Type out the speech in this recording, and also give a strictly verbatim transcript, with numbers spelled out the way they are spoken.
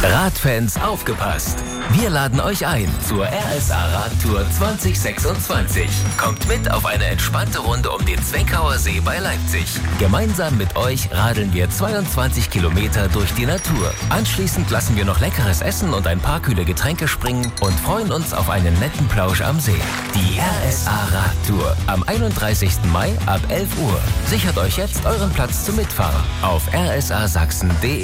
Radfans aufgepasst! Wir laden euch ein zur R S A Radtour zwanzig sechsundzwanzig. Kommt mit auf eine entspannte Runde um den Zweckauer See bei Leipzig. Gemeinsam mit euch radeln wir zweiundzwanzig Kilometer durch die Natur. Anschließend lassen wir noch leckeres Essen und ein paar kühle Getränke springen und freuen uns auf einen netten Plausch am See. Die R S A Radtour am einunddreißigsten Mai ab elf Uhr. Sichert euch jetzt euren Platz zum Mitfahren auf r s a sachsen punkt d e.